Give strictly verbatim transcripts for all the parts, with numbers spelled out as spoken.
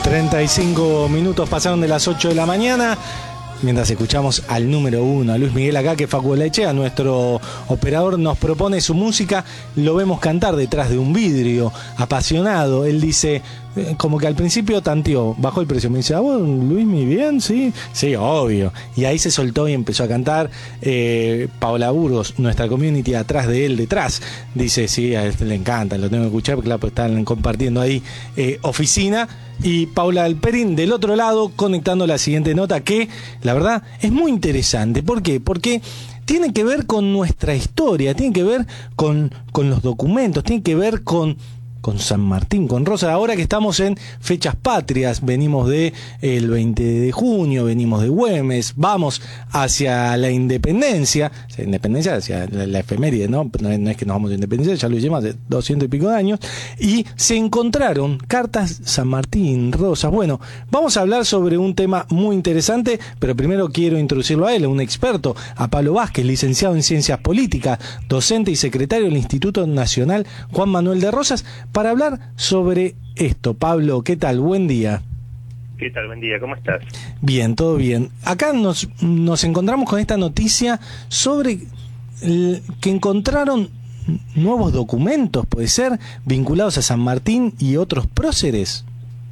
treinta y cinco minutos pasaron de las ocho de la mañana. Mientras escuchamos al número uno, a Luis Miguel acá, que Facu Lechea, nuestro operador, nos propone su música. Lo vemos cantar detrás de un vidrio, apasionado. Él dice, eh, como que al principio tanteó, bajó el precio. Me dice, ¿a vos, Luis, mi bien? Sí, sí, obvio. Y ahí se soltó y empezó a cantar. Eh, Paola Burgos, nuestra community, atrás de él, detrás, dice, sí, a él le encanta, lo tengo que escuchar, porque claro, pues están compartiendo ahí eh, oficina. Y Paula Alperín del otro lado, conectando la siguiente nota, que la verdad es muy interesante. ¿Por qué? Porque tiene que ver con nuestra historia, tiene que ver con, con los documentos, tiene que ver con, con San Martín, con Rosas. Ahora que estamos en fechas patrias, venimos de el veinte de junio, venimos de Güemes, vamos hacia la independencia, hacia la independencia, hacia la, la efeméride, ¿no? No es, no es que nos vamos a independencia, ya lo llevamos hace doscientos y pico de años, y se encontraron cartas San Martín, Rosas. Bueno, vamos a hablar sobre un tema muy interesante, pero primero quiero introducirlo a él, a un experto, a Pablo Vázquez, licenciado en Ciencias Políticas, docente y secretario del Instituto Nacional Juan Manuel de Rosas, para hablar sobre esto. Pablo, ¿qué tal? Buen día. ¿Qué tal? Buen día, ¿cómo estás? Bien, todo bien. Acá nos, nos encontramos con esta noticia sobre el, que encontraron nuevos documentos, puede ser, vinculados a San Martín y otros próceres.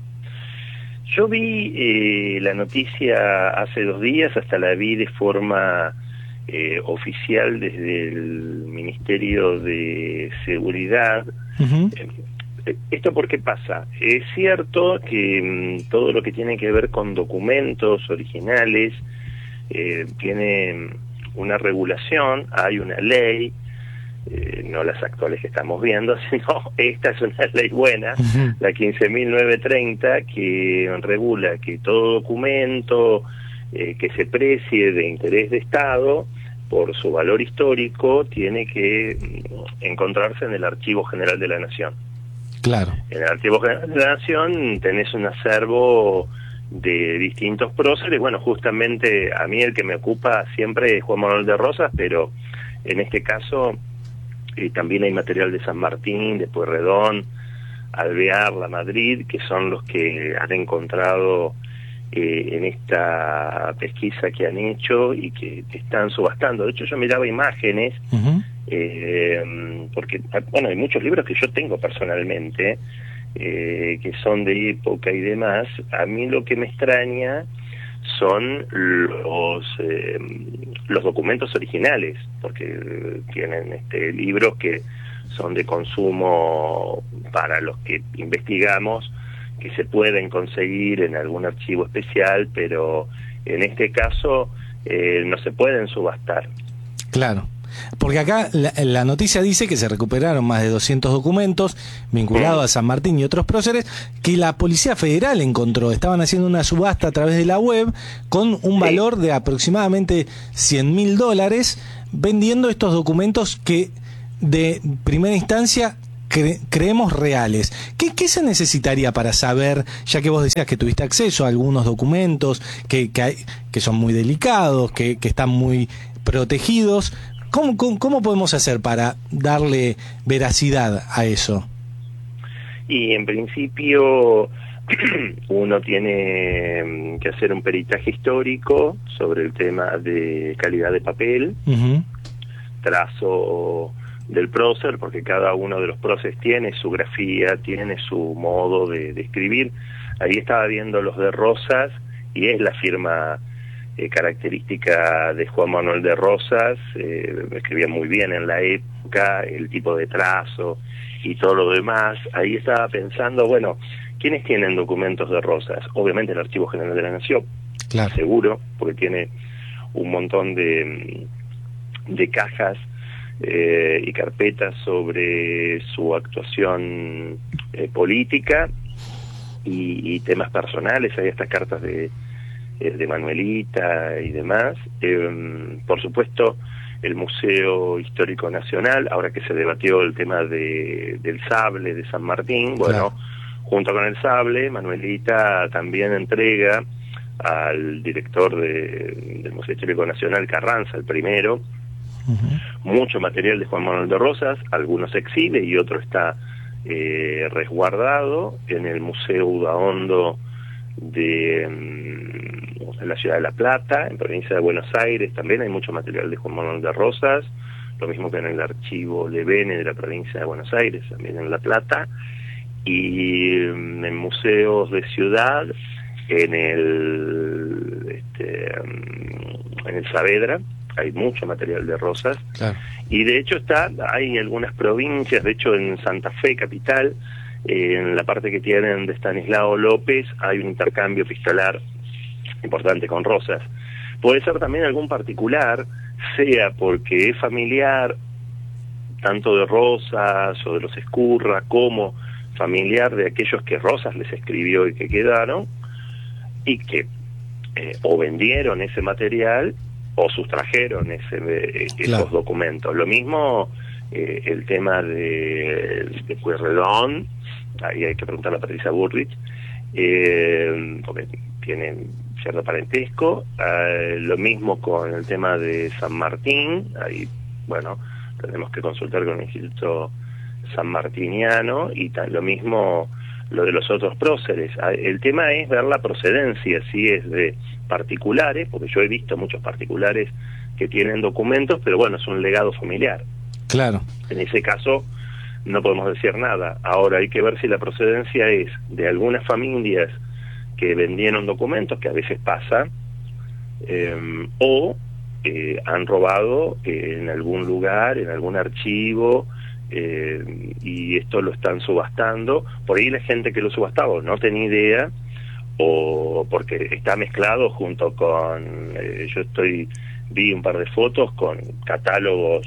Yo vi eh, la noticia hace dos días, hasta la vi de forma eh, oficial desde el Ministerio de Seguridad. Uh-huh. eh, ¿Esto por qué pasa? Es cierto que mmm, todo lo que tiene que ver con documentos originales eh, tiene una regulación, hay una ley, eh, no las actuales que estamos viendo, sino esta es una ley buena, uh-huh. La quince mil novecientos treinta, que regula que todo documento eh, que se precie de interés de Estado, por su valor histórico, tiene que mmm, encontrarse en el Archivo General de la Nación. Claro. En el Archivo General de la Nación tenés un acervo de distintos próceres. Bueno, justamente a mí el que me ocupa siempre es Juan Manuel de Rosas, pero en este caso eh, también hay material de San Martín, de Pueyrredón, Alvear, La Madrid, que son los que han encontrado eh, en esta pesquisa que han hecho y que están subastando. De hecho, yo miraba imágenes. Uh-huh. Eh, porque, bueno, hay muchos libros que yo tengo personalmente, eh, que son de época y demás. A mí lo que me extraña son los eh, los documentos originales, porque tienen este libros que son de consumo para los que investigamos, que se pueden conseguir en algún archivo especial, pero en este caso eh, no se pueden subastar. Claro. Porque acá la, la noticia dice que se recuperaron más de doscientos documentos vinculados a San Martín y otros próceres que la Policía Federal encontró. Estaban haciendo una subasta a través de la web con un valor de aproximadamente cien mil dólares, vendiendo estos documentos que de primera instancia cre creemos reales. ¿Qué, ¿Qué se necesitaría para saber, ya que vos decías que tuviste acceso a algunos documentos que, que, hay, que son muy delicados, que, que están muy protegidos? ¿Cómo, cómo, ¿Cómo podemos hacer para darle veracidad a eso? Y en principio uno tiene que hacer un peritaje histórico sobre el tema de calidad de papel, uh-huh. Trazo del prócer, porque cada uno de los próceres tiene su grafía, tiene su modo de, de escribir. Ahí estaba viendo los de Rosas y es la firma Eh, característica de Juan Manuel de Rosas. Eh, escribía muy bien en la época, el tipo de trazo y todo lo demás. Ahí estaba pensando, bueno, ¿quiénes tienen documentos de Rosas? Obviamente el Archivo General de la Nación, claro. Seguro, porque tiene un montón de, de cajas eh, y carpetas sobre su actuación eh, política y, y temas personales. Hay estas cartas de de Manuelita y demás. Eh, por supuesto, el Museo Histórico Nacional, ahora que se debatió el tema de, del sable de San Martín, bueno, claro. Junto con el sable, Manuelita también entrega al director de, del Museo Histórico Nacional, Carranza, el primero, uh-huh. Mucho material de Juan Manuel de Rosas, algunos se exhibe y otro está eh, resguardado en el Museo Udaondo de um, la ciudad de La Plata, en provincia de Buenos Aires también hay mucho material de Juan Manuel de Rosas, lo mismo que en el archivo Levene de la provincia de Buenos Aires, también en La Plata, y um, en museos de ciudad, en el este, um, en el Saavedra hay mucho material de Rosas, claro. Y de hecho está, hay algunas provincias, de hecho en Santa Fe capital, eh, en la parte que tienen de Estanislao López hay un intercambio epistolar importante con Rosas. Puede ser también algún particular, sea porque es familiar tanto de Rosas o de los Escurra, como familiar de aquellos que Rosas les escribió y que quedaron, y que eh, o vendieron ese material o sustrajeron ese, eh, esos claro. documentos. Lo mismo eh, el tema de, de Pueyrredón, ahí hay que preguntarle a Patricia Burrich, eh, porque tienen cierto parentesco. Eh, lo mismo con el tema de San Martín, ahí, bueno, tenemos que consultar con el Instituto Sanmartiniano, y lo mismo lo de los otros próceres. El tema es ver la procedencia, si es de particulares, porque yo he visto muchos particulares que tienen documentos, pero bueno, es un legado familiar. Claro. En ese caso no podemos decir nada. Ahora hay que ver si la procedencia es de algunas familias que vendieron documentos, que a veces pasa, eh, o eh, han robado eh, en algún lugar, en algún archivo, eh, y esto lo están subastando. Por ahí la gente que lo subastaba no tenía idea, o porque está mezclado junto con, eh, yo estoy vi un par de fotos con catálogos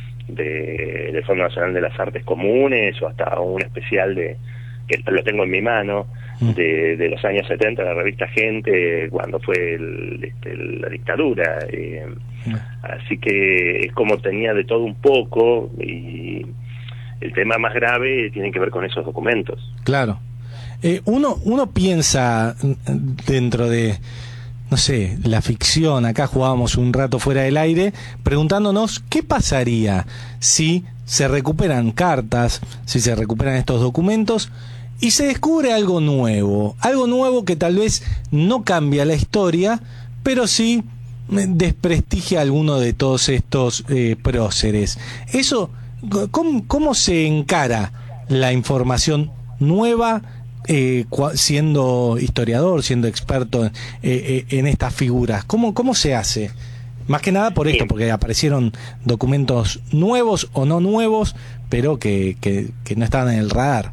de, del Fondo Nacional de las Artes Comunes, o hasta un especial de, que lo tengo en mi mano, de, de los años setenta, la revista Gente, cuando fue el, este, la dictadura. Eh, así que es como tenía de todo un poco, y el tema más grave tiene que ver con esos documentos. Claro. Eh, uno, uno piensa dentro de, no sé, la ficción, acá jugábamos un rato fuera del aire, preguntándonos qué pasaría si se recuperan cartas, si se recuperan estos documentos, y se descubre algo nuevo, algo nuevo que tal vez no cambia la historia, pero sí desprestigia a alguno de todos estos eh, próceres. Eso, ¿cómo, cómo se encara la información nueva, eh, siendo historiador, siendo experto en, eh, en estas figuras? ¿Cómo, cómo se hace? Más que nada por esto, porque aparecieron documentos nuevos o no nuevos, pero que, que, que no estaban en el radar.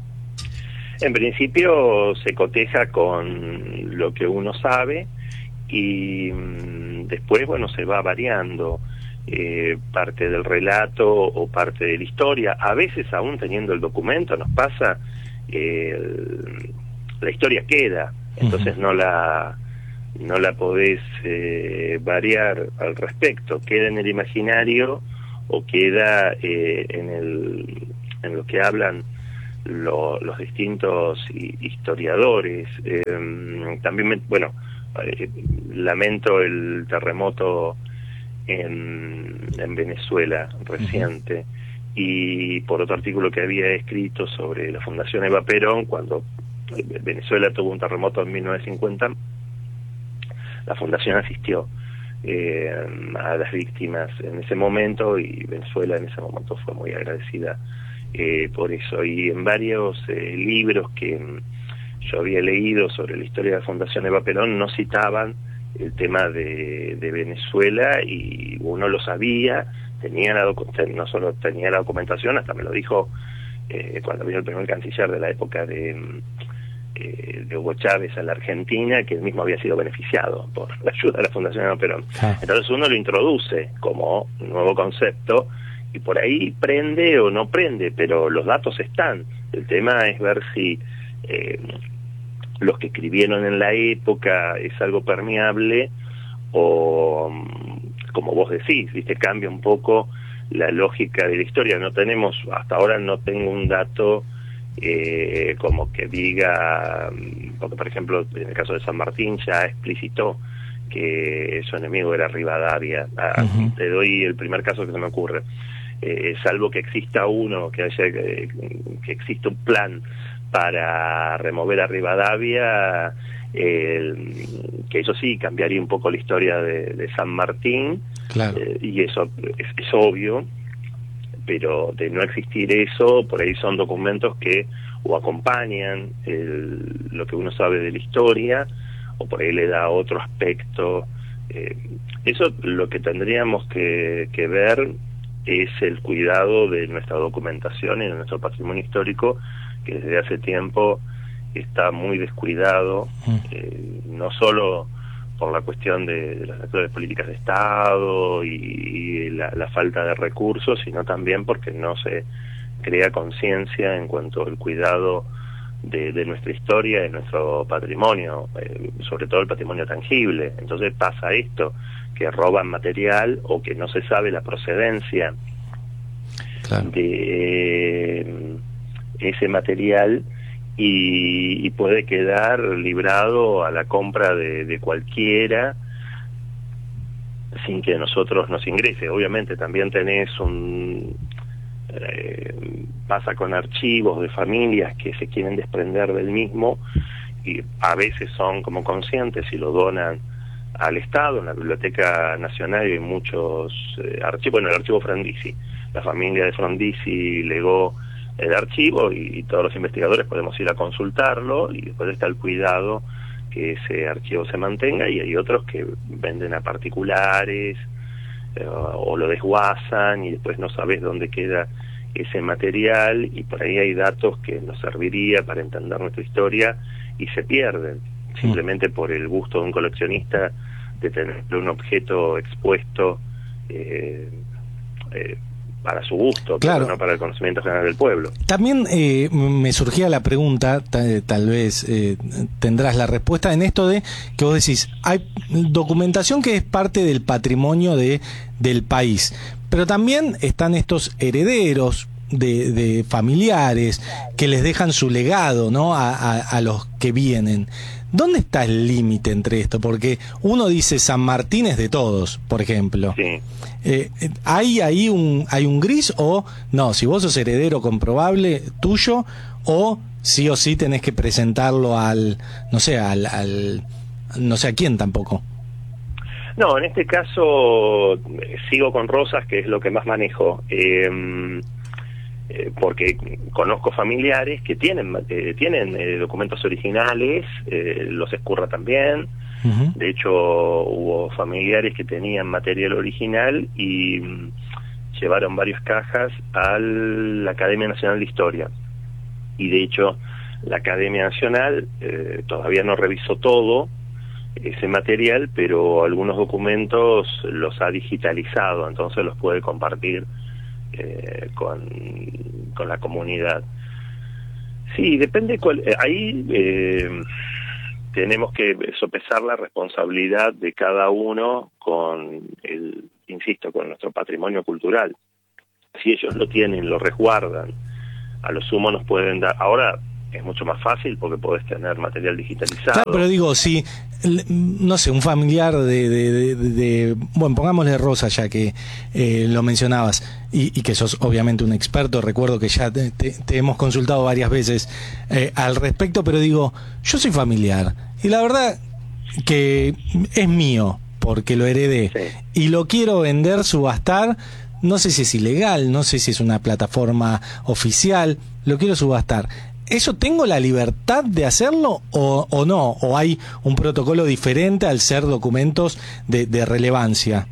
En principio se coteja con lo que uno sabe, y mmm, después, bueno, se va variando eh, parte del relato o parte de la historia. A veces, aún teniendo el documento, nos pasa, eh, el, la historia queda, entonces uh-huh. no la no la podés eh, variar al respecto, queda en el imaginario o queda eh, en el en lo que hablan Lo, los distintos historiadores. Eh, también, me, bueno, eh, lamento el terremoto en, en Venezuela reciente, uh-huh. y por otro artículo que había escrito sobre la Fundación Eva Perón, cuando Venezuela tuvo un terremoto en mil novecientos cincuenta, la Fundación asistió eh, a las víctimas en ese momento, y Venezuela en ese momento fue muy agradecida Eh, por eso. Y en varios eh, libros que mm, yo había leído sobre la historia de la Fundación Eva Perón no citaban el tema de, de Venezuela, y uno lo sabía, tenía la docu- no solo tenía la documentación, hasta me lo dijo eh, cuando vino el primer canciller de la época de, eh, de Hugo Chávez a la Argentina, que él mismo había sido beneficiado por la ayuda de la Fundación Eva Perón. Ah. Entonces uno lo introduce como un nuevo concepto, y por ahí prende o no prende, pero los datos están. El tema es ver si eh, los que escribieron en la época es algo permeable, o, como vos decís, viste, cambia un poco la lógica de la historia. No tenemos, hasta ahora no tengo un dato eh, como que diga, porque por ejemplo en el caso de San Martín ya explicitó que su enemigo era Rivadavia. Ah, uh-huh. Te doy el primer caso que se me ocurre. Eh, salvo que exista uno, que haya que, que exista un plan para remover a Rivadavia, eh, que eso sí cambiaría un poco la historia de, de San Martín, claro. eh, y eso es, es obvio, pero de no existir eso, por ahí son documentos que o acompañan el, lo que uno sabe de la historia, o por ahí le da otro aspecto. Eh, eso lo que tendríamos que, que ver es el cuidado de nuestra documentación y de nuestro patrimonio histórico, que desde hace tiempo está muy descuidado, eh, no solo por la cuestión de, de las actuales políticas de Estado y, y la, la falta de recursos, sino también porque no se crea conciencia en cuanto al cuidado de, de nuestra historia, de nuestro patrimonio, eh, sobre todo el patrimonio tangible. Entonces pasa esto, que roban material o que no se sabe la procedencia claro. de eh, ese material y, y puede quedar librado a la compra de, de cualquiera sin que a nosotros nos ingrese. Obviamente también tenés un... Eh, pasa con archivos de familias que se quieren desprender del mismo y a veces son como conscientes y lo donan al Estado. En la Biblioteca Nacional hay muchos eh, archivos, bueno, el archivo Frondizi, la familia de Frondizi legó el archivo y, y todos los investigadores podemos ir a consultarlo, y después está el cuidado que ese archivo se mantenga, y hay otros que venden a particulares eh, o lo desguazan y después no sabes dónde queda ese material, y por ahí hay datos que nos serviría para entender nuestra historia y se pierden simplemente por el gusto de un coleccionista de tener un objeto expuesto eh, eh, para su gusto, claro. pero no para el conocimiento general del pueblo. También eh, me surgía la pregunta, tal, tal vez eh, tendrás la respuesta en esto de que vos decís, hay documentación que es parte del patrimonio de del país, pero también están estos herederos de, de familiares que les dejan su legado, ¿no? A, a, a los que vienen. ¿Dónde está el límite entre esto? Porque uno dice San Martín es de todos, por ejemplo. Sí. Eh, ¿Hay ahí un hay un gris o no? Si vos sos heredero comprobable tuyo, o sí o sí tenés que presentarlo al, no sé, al, al no sé a quién tampoco. No, en este caso eh, sigo con Rosas, que es lo que más manejo. Eh, Eh, porque conozco familiares que tienen eh, tienen eh, documentos originales, eh, los Escurra también. Uh-huh. De hecho, hubo familiares que tenían material original y mm, llevaron varias cajas a la Academia Nacional de Historia. Y de hecho, la Academia Nacional eh, todavía no revisó todo ese material, pero algunos documentos los ha digitalizado, entonces los puede compartir Eh, con, con la comunidad. Sí, depende cuál, eh, ahí eh, tenemos que sopesar la responsabilidad de cada uno con el, insisto, con nuestro patrimonio cultural. Si ellos lo tienen, lo resguardan, a lo sumo nos pueden dar. Ahora es mucho más fácil porque podés tener material digitalizado. Claro, pero digo, si, no sé, un familiar de, de, de, de bueno, pongámosle Rosa, ya que eh, lo mencionabas, y, y que sos obviamente un experto, recuerdo que ya te, te, te hemos consultado varias veces eh, al respecto, pero digo, yo soy familiar, y la verdad que es mío, porque lo heredé, sí. Y lo quiero vender, subastar, no sé si es ilegal, no sé si es una plataforma oficial, lo quiero subastar. ¿Eso tengo la libertad de hacerlo o, o no? ¿O hay un protocolo diferente al ser documentos de, de relevancia?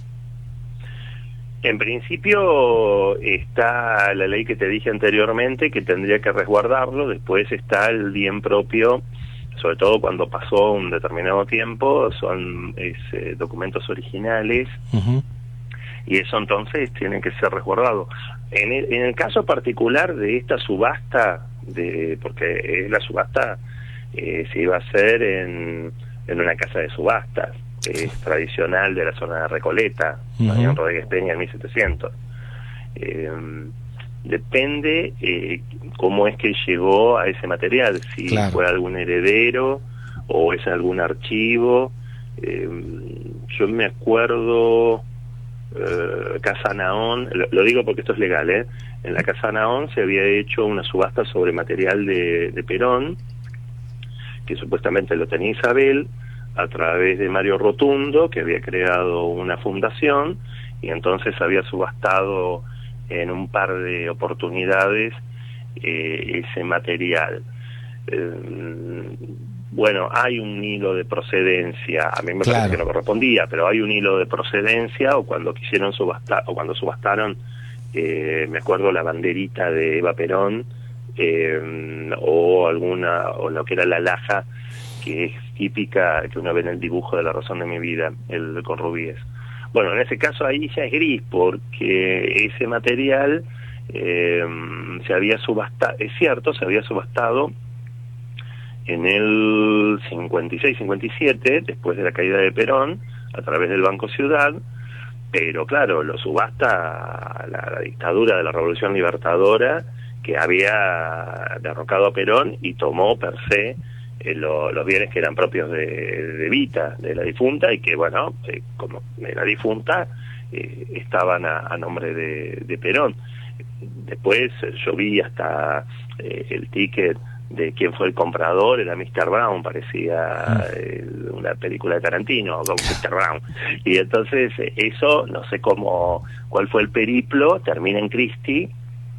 En principio está la ley que te dije anteriormente, que tendría que resguardarlo. Después está el bien propio, sobre todo cuando pasó un determinado tiempo, son es, eh, documentos originales. Uh-huh. Y eso entonces tiene que ser resguardado. En el, en el caso particular de esta subasta, de porque la subasta eh, se iba a hacer en, en una casa de subastas, que es tradicional de la zona de Recoleta, uh-huh. en Rodríguez Peña en mil setecientos. Eh, depende eh, cómo es que llegó a ese material, si claro. fue algún heredero o es algún archivo. Eh, yo me acuerdo eh, Casa Naón, lo, lo digo porque esto es legal, ¿eh? En la Casa Naón se había hecho una subasta sobre material de, de Perón, que supuestamente lo tenía Isabel, a través de Mario Rotundo, que había creado una fundación, y entonces había subastado en un par de oportunidades eh, ese material. Eh, bueno, hay un hilo de procedencia, a mí me claro. parece que no correspondía, pero hay un hilo de procedencia, o cuando quisieron subastar, o cuando subastaron, eh, me acuerdo la banderita de Eva Perón, eh, o alguna, o lo que era la laja, que es típica, que uno ve en el dibujo de La razón de mi vida, el con rubíes. Bueno, en ese caso ahí ya es gris, porque ese material eh, se había subastado, es cierto, se había subastado en el cincuenta y seis cincuenta y siete, después de la caída de Perón, a través del Banco Ciudad, pero claro, lo subasta la, la dictadura de la Revolución Libertadora, que había derrocado a Perón y tomó per se eh, lo, los bienes que eran propios de, de Vita, de la difunta, y que bueno, eh, como era difunta, eh, estaban a, a nombre de, de Perón. Después eh, yo vi hasta eh, el ticket de quién fue el comprador, era mister Brown, parecía eh, una película de Tarantino, mister Brown. Y entonces eh, eso, no sé cómo, cuál fue el periplo, termina en Christie,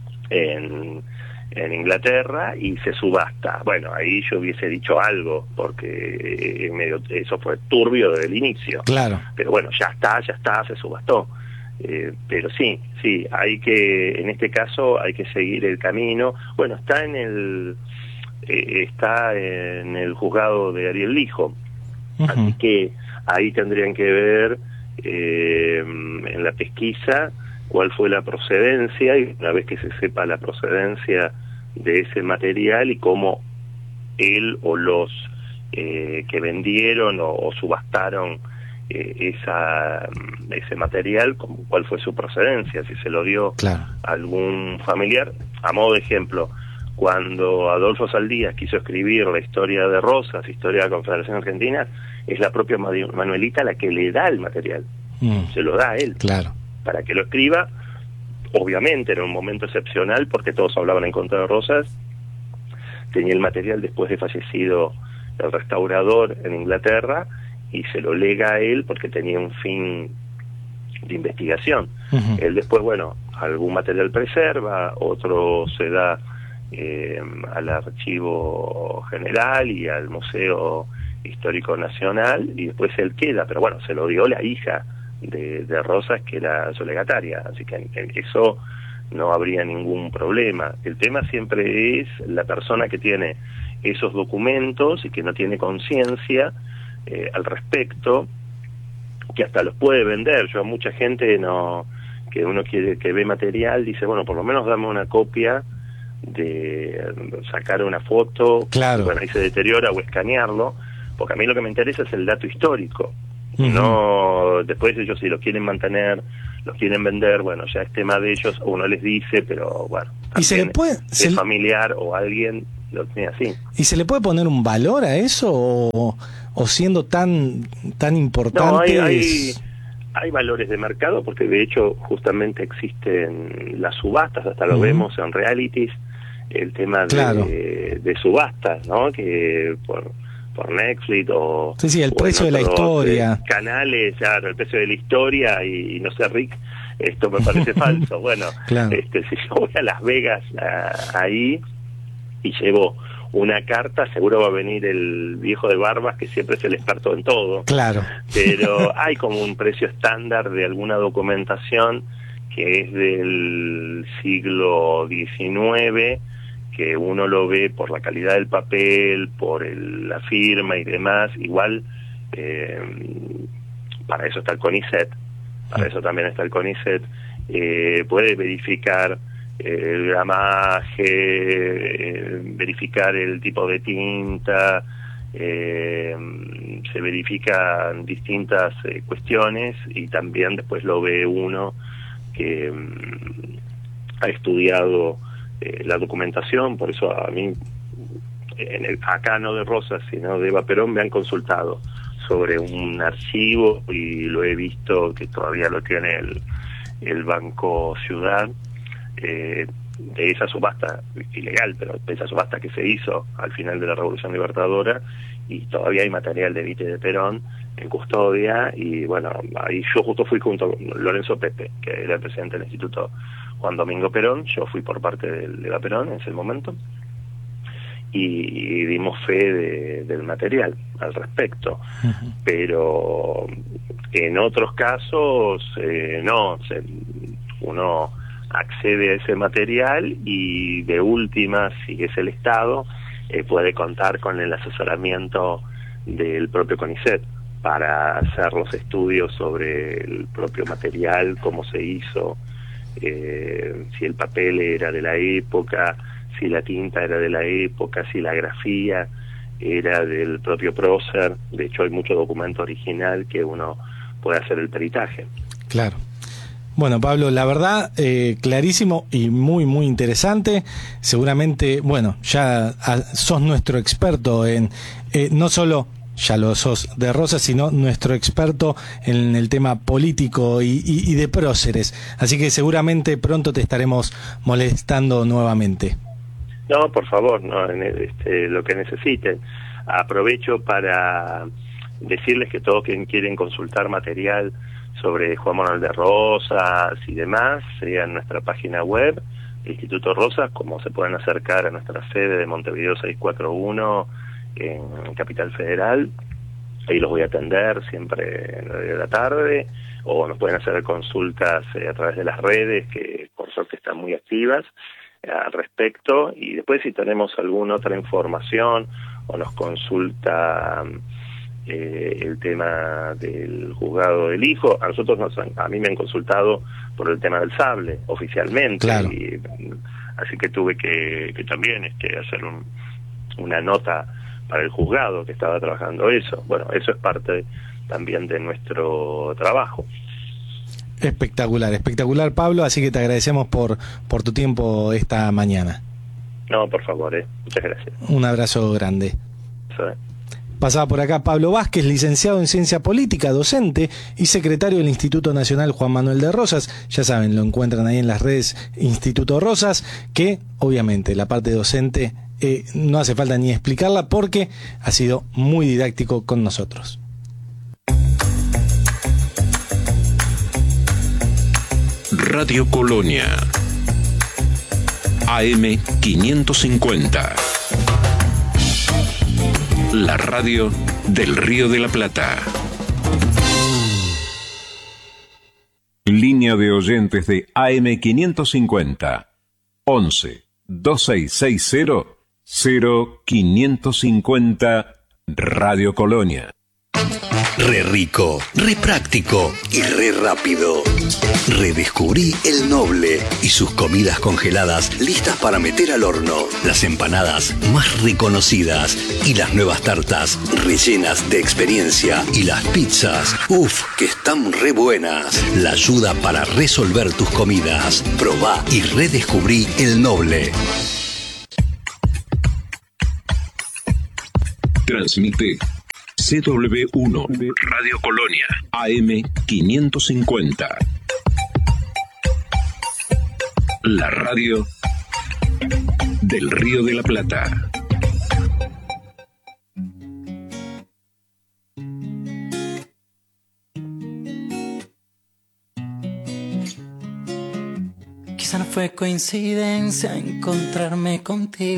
en, en Inglaterra, y se subasta. Bueno, ahí yo hubiese dicho algo, porque eh, medio, eso fue turbio desde el inicio. Claro. Pero bueno, ya está, ya está, se subastó. Eh, pero sí, sí, hay que, en este caso hay que seguir el camino. Bueno, está en el eh, está en el juzgado de Ariel Lijo, uh-huh. Así que ahí tendrían que ver eh, en la pesquisa cuál fue la procedencia, y una vez que se sepa la procedencia de ese material y cómo él o los eh, que vendieron o, o subastaron eh, esa ese material, cuál fue su procedencia, si se lo dio claro. a algún familiar. A modo de ejemplo, cuando Adolfo Saldías quiso escribir la historia de Rosas, historia de la Confederación Argentina, es la propia Manuelita la que le da el material, mm. se lo da a él. Claro. Para que lo escriba. Obviamente era un momento excepcional porque todos hablaban en contra de Rosas. Tenía el material después de fallecido el restaurador en Inglaterra y se lo lega a él porque tenía un fin de investigación. Uh-huh. Él después, bueno, algún material preserva, otro se da eh, al Archivo General y al Museo Histórico Nacional, y después él queda, pero bueno, se lo dio la hija De, de Rosas, que era su legataria, así que en, en eso no habría ningún problema. El tema siempre es la persona que tiene esos documentos y que no tiene conciencia eh, al respecto, que hasta los puede vender. Yo a mucha gente no que uno quiere que ve material dice, bueno, por lo menos dame una copia, de sacar una foto, claro. Bueno, ahí se deteriora, o escanearlo, porque a mí lo que me interesa es el dato histórico. Uh-huh. No, después ellos si los quieren mantener, los quieren vender, bueno, ya es tema de ellos, uno les dice, pero bueno, ¿y se le puede, es se familiar o alguien lo tiene así? ¿Y se le puede poner un valor a eso o, o siendo tan tan importante? No, hay, hay, hay valores de mercado, porque de hecho justamente existen las subastas, hasta lo uh-huh. vemos en realities, el tema de, claro. de, de subastas, ¿no? Que por por Netflix o... Sí, sí, el precio de la historia. Eh, canales, claro, el precio de la historia, y, y no sé, Rick, esto me parece falso. Bueno, claro. este, si yo voy a Las Vegas a, ahí y llevo una carta, seguro va a venir el viejo de barbas, que siempre es el experto en todo. Claro. Pero hay como un precio estándar de alguna documentación que es del siglo diecinueve, que uno lo ve por la calidad del papel, por el, la firma y demás. Igual, eh, para eso está el CONICET, para eso también está el CONICET, eh, puede verificar el gramaje, eh, verificar el tipo de tinta, eh, se verifican distintas eh, cuestiones, y también después lo ve uno que um, ha estudiado Eh, la documentación. Por eso a mí, en el, acá no de Rosas, sino de Eva Perón, me han consultado sobre un archivo y lo he visto que todavía lo tiene el, el Banco Ciudad, eh, de esa subasta ilegal, pero de esa subasta que se hizo al final de la Revolución Libertadora, y todavía hay material de Evita y de Perón en custodia. Y bueno, ahí yo justo fui junto con Lorenzo Pepe, que era el presidente del Instituto Juan Domingo Perón. Yo fui por parte de Eva Perón en ese momento, y dimos fe de, del material al respecto. Uh-huh. Pero en otros casos eh, no, se, uno accede a ese material y de última, si es el Estado, eh, puede contar con el asesoramiento del propio CONICET para hacer los estudios sobre el propio material, cómo se hizo, eh, si el papel era de la época, si la tinta era de la época, si la grafía era del propio prócer. De hecho, hay mucho documento original que uno puede hacer el peritaje. Claro. Bueno, Pablo, la verdad, eh, clarísimo y muy, muy interesante. Seguramente, bueno, ya a, sos nuestro experto en, eh, no solo ya lo sos de Rosas, sino nuestro experto en el tema político y, y, y de próceres. Así que seguramente pronto te estaremos molestando nuevamente. No, por favor, no, este, lo que necesiten. Aprovecho para decirles que todos quienes quieren consultar material sobre Juan Manuel de Rosas y demás, sería en nuestra página web, Instituto Rosas, como se pueden acercar a nuestra sede de Montevideo seiscientos cuarenta y uno en Capital Federal. Ahí los voy a atender siempre en horario de la tarde, o nos pueden hacer consultas eh, a través de las redes, que por suerte están muy activas eh, al respecto. Y después, si tenemos alguna otra información o nos consulta eh, el tema del juzgado del hijo, a nosotros nos han, a mí me han consultado por el tema del sable oficialmente. Claro. Y, así que tuve que, que también este, hacer un, una nota para el juzgado que estaba trabajando eso. Bueno, eso es parte también de nuestro trabajo. Espectacular, espectacular, Pablo, así que te agradecemos por, por tu tiempo esta mañana. No, por favor, eh. Muchas gracias. Un abrazo grande. Sí. Pasaba por acá Pablo Vázquez, licenciado en Ciencia Política, docente y secretario del Instituto Nacional Juan Manuel de Rosas. Ya saben, lo encuentran ahí en las redes Instituto Rosas, que obviamente la parte docente eh, no hace falta ni explicarla porque ha sido muy didáctico con nosotros. Radio Colonia, A M quinientos cincuenta. La radio del Río de la Plata. Línea de oyentes de A M quinientos cincuenta. once, veintiséis sesenta, cero quinientos cincuenta. Radio Colonia. Re rico, re práctico y re rápido. Redescubrí El Noble y sus comidas congeladas listas para meter al horno. Las empanadas más reconocidas y las nuevas tartas rellenas de experiencia. Y las pizzas, uff, que están re buenas. La ayuda para resolver tus comidas. Probá y redescubrí El Noble. Transmite C W uno Radio Colonia, A M quinientos cincuenta. La radio del Río de la Plata. Quizá no fue coincidencia encontrarme contigo.